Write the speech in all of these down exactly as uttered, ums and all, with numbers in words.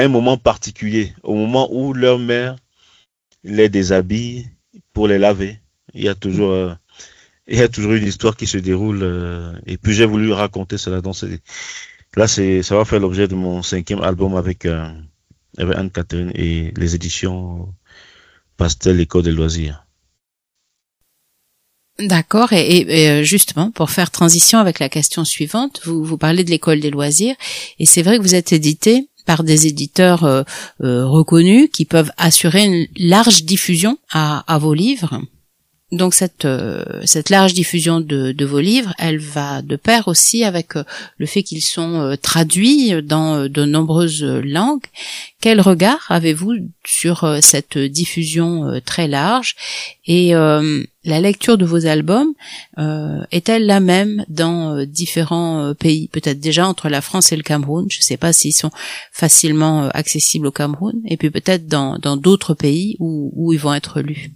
un moment particulier, au moment où leur mère les déshabille pour les laver. Il y a toujours, euh, il y a toujours une histoire qui se déroule. Euh, et puis j'ai voulu raconter cela. Donc c'est, là, c'est, ça va faire l'objet de mon cinquième album avec, euh, avec Anne-Catherine et les éditions Pastel École des loisirs. D'accord. Et, et, et justement, pour faire transition avec la question suivante, vous, vous parlez de l'école des loisirs. Et c'est vrai que vous êtes édité par des éditeurs euh, euh, reconnus qui peuvent assurer une large diffusion à, à vos livres. Donc cette euh, cette large diffusion de, de vos livres, elle va de pair aussi avec euh, le fait qu'ils sont euh, traduits dans euh, de nombreuses langues. Quel regard avez-vous sur euh, cette diffusion euh, très large et euh, la lecture de vos albums euh, est-elle la même dans euh, différents euh, pays? Peut-être déjà entre la France et le Cameroun. Je ne sais pas s'ils sont facilement euh, accessibles au Cameroun, et puis peut-être dans dans d'autres pays où où ils vont être lus.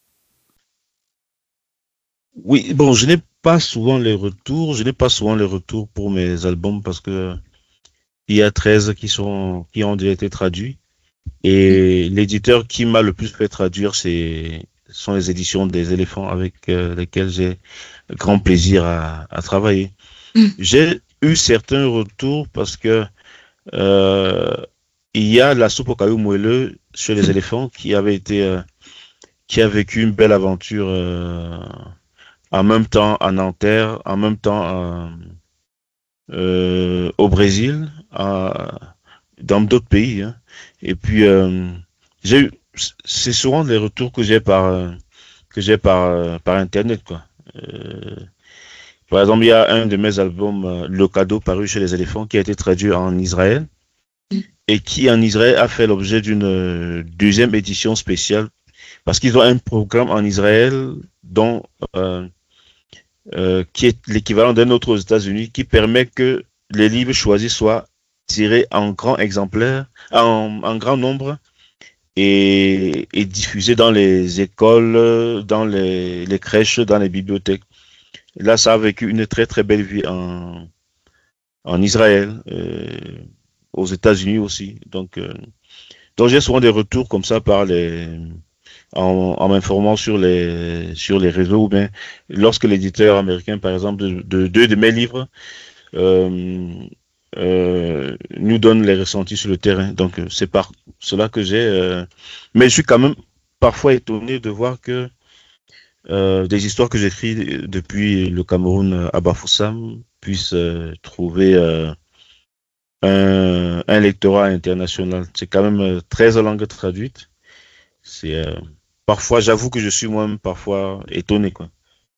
Oui, bon, je n'ai pas souvent les retours, je n'ai pas souvent les retours pour mes albums parce que il y a treize qui sont, qui ont déjà été traduits. Et l'éditeur qui m'a le plus fait traduire, c'est, sont les éditions des éléphants avec euh, lesquelles j'ai grand plaisir à, à travailler. Mm. J'ai eu certains retours parce que euh, il y a la soupe au caillou moelleux chez les éléphants qui avait été, euh, qui a vécu une belle aventure. Euh, en même temps à Nanterre, en même temps euh, euh, au Brésil, à, dans d'autres pays. Hein. Et puis euh, j'ai eu, c'est souvent les retours que j'ai par euh, que j'ai par euh, par internet quoi. Euh, par exemple, il y a un de mes albums, euh, Le Cadeau, paru chez les éléphants, qui a été traduit en Israël mm. et qui en Israël a fait l'objet d'une euh, deuxième édition spéciale parce qu'ils ont un programme en Israël dont euh, Euh, qui est l'équivalent d'un autre aux États-Unis, qui permet que les livres choisis soient tirés en grand exemplaire, en, en grand nombre, et, et diffusés dans les écoles, dans les, les crèches, dans les bibliothèques. Là, ça a vécu une très très belle vie en, en Israël, euh, aux États-Unis aussi. Donc, euh, donc j'ai souvent des retours comme ça par les En, en m'informant sur les sur les réseaux ou bien lorsque l'éditeur américain, par exemple, de deux de, de mes livres euh, euh, nous donne les ressentis sur le terrain. Donc c'est par cela que j'ai. Euh, mais je suis quand même parfois étonné de voir que euh, des histoires que j'écris depuis le Cameroun à Bafoussam puissent euh, trouver euh, un, un lectorat international. C'est quand même treize langues traduites. C'est euh, parfois, j'avoue que je suis moi-même parfois étonné, quoi.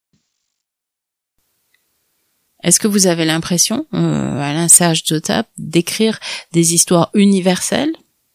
Est-ce que vous avez l'impression, euh, Alain Sage Jotap, d'écrire des histoires universelles?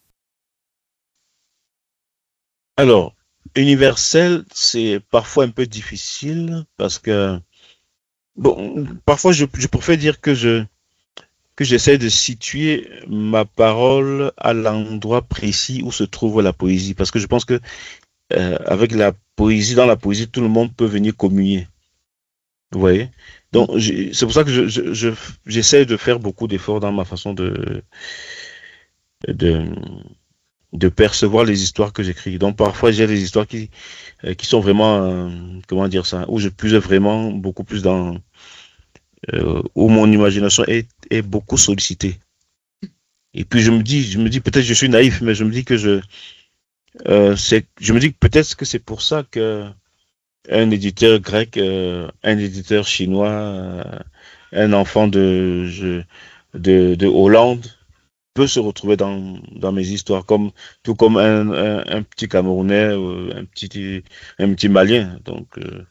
Alors, universel, c'est parfois un peu difficile parce que bon, parfois je, je préfère dire que je que j'essaie de situer ma parole à l'endroit précis où se trouve la poésie, parce que je pense que euh, avec la poésie, dans la poésie, tout le monde peut venir communier. Vous voyez? Donc, c'est pour ça que je, je, je, j'essaie de faire beaucoup d'efforts dans ma façon de, de, de percevoir les histoires que j'écris. Donc, parfois, j'ai des histoires qui, qui sont vraiment, euh, comment dire ça, où je puise vraiment beaucoup plus dans, euh, où mon imagination est, est beaucoup sollicitée. Et puis, je me dis, je me dis, peut-être je suis naïf, mais je me dis que je, euh, c'est, je me dis que peut-être que c'est pour ça que un éditeur grec, euh, un éditeur chinois, euh, un enfant de, je, de, de Hollande peut se retrouver dans, dans mes histoires, comme, tout comme un, un, un petit Camerounais, un petit, un petit Malien. Donc, euh,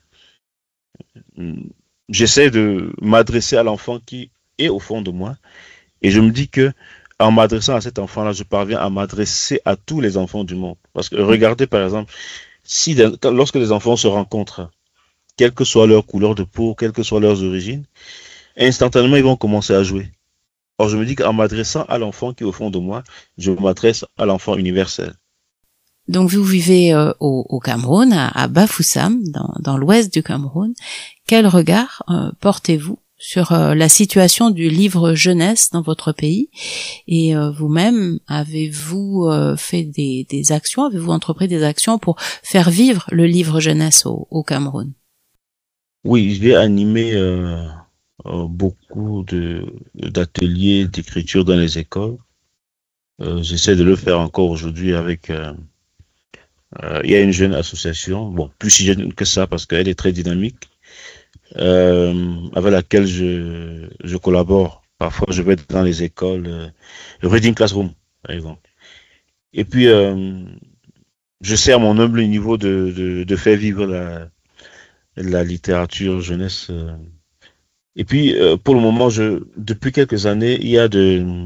j'essaie de m'adresser à l'enfant qui est au fond de moi, et je me dis que en m'adressant à cet enfant-là, je parviens à m'adresser à tous les enfants du monde. Parce que regardez, par exemple, si lorsque les enfants se rencontrent, quelle que soit leur couleur de peau, quelles que soient leurs origines, instantanément, ils vont commencer à jouer. Or, je me dis qu'en m'adressant à l'enfant qui est au fond de moi, je m'adresse à l'enfant universel. Donc, vous vivez euh, au, au Cameroun, à, à Bafoussam, dans, dans l'ouest du Cameroun. Quel regard euh, portez-vous sur euh, la situation du livre jeunesse dans votre pays. Et euh, vous-même, avez-vous euh, fait des, des actions, avez-vous entrepris des actions pour faire vivre le livre jeunesse au, au Cameroun? Oui, j'ai animé euh, euh, beaucoup de d'ateliers d'écriture dans les écoles. Euh, j'essaie de le faire encore aujourd'hui avec... Euh, euh, il y a une jeune association, bon, plus si jeune que ça parce qu'elle est très dynamique, euh, avec laquelle je, je collabore. Parfois, je vais dans les écoles, euh, le Reading Classroom, par exemple. Et puis, euh, je sais à mon humble niveau de, de, de faire vivre la, la littérature jeunesse. euh. Et puis, euh, pour le moment, je, depuis quelques années, il y a de,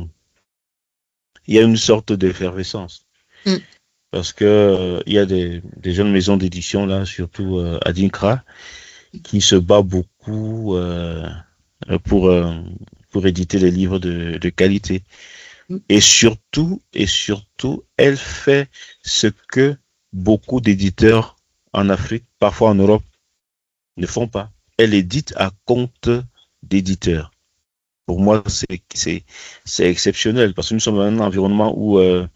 il y a une sorte d'effervescence. Mm. Parce que euh, il y a des, des jeunes maisons d'édition là, surtout euh, à Dinkra, qui se bat beaucoup euh, pour euh, pour éditer des livres de, de qualité. Mm. Et surtout, et surtout, elle fait ce que beaucoup d'éditeurs en Afrique, parfois en Europe, ne font pas. Elle édite à compte d'éditeurs. Pour moi, c'est c'est c'est exceptionnel parce que nous sommes dans un environnement où euh,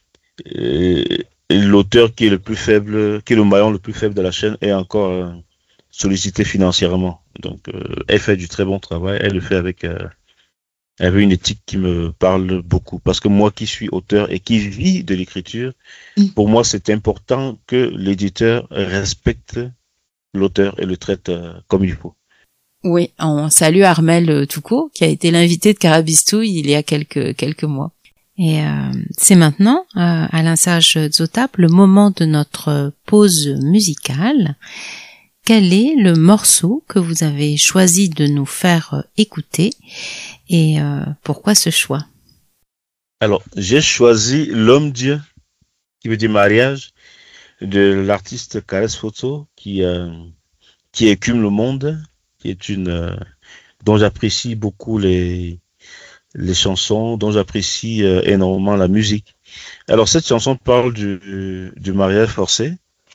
euh, l'auteur qui est le plus faible, qui est le maillon le plus faible de la chaîne est encore euh, sollicité financièrement. Donc, euh, elle fait du très bon travail. Elle le fait avec euh, avec une éthique qui me parle beaucoup. Parce que moi qui suis auteur et qui vis de l'écriture, Mm. pour moi, c'est important que l'éditeur respecte l'auteur et le traite euh, comme il faut. Oui, on salue Armel Toucault, qui a été l'invité de Carabistouille il y a quelques quelques mois. Et euh, c'est maintenant, euh, Alain Sage Zotap, le moment de notre pause musicale. Quel est le morceau que vous avez choisi de nous faire écouter et euh, pourquoi ce choix? Alors, j'ai choisi L'Homme Dieu, qui veut dire mariage, de l'artiste Caresse Photo, qui, euh, qui écume le monde, qui est une, euh, dont j'apprécie beaucoup les, les chansons, dont j'apprécie euh, énormément la musique. Alors, cette chanson parle du, du mariage forcé,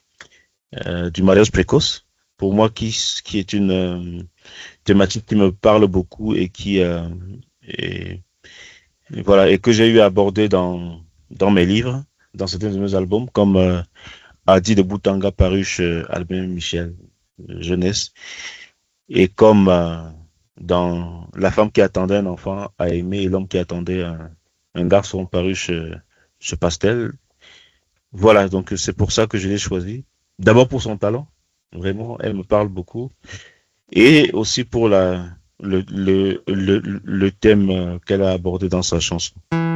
euh, du mariage précoce. Pour moi, qui, qui est une euh, thématique qui me parle beaucoup et qui, euh, et, et voilà, et que j'ai eu à aborder dans, dans mes livres, dans certains de mes albums, comme euh, Adi de Boutanga paru chez Albin Michel, euh, jeunesse, et comme euh, dans La femme qui attendait un enfant à aimer et l'homme qui attendait un, un garçon paru chez, chez Pastel. Voilà, donc c'est pour ça que je l'ai choisi. D'abord pour son talent, vraiment, elle me parle beaucoup, et aussi pour la, le, le, le, le thème qu'elle a abordé dans sa chanson.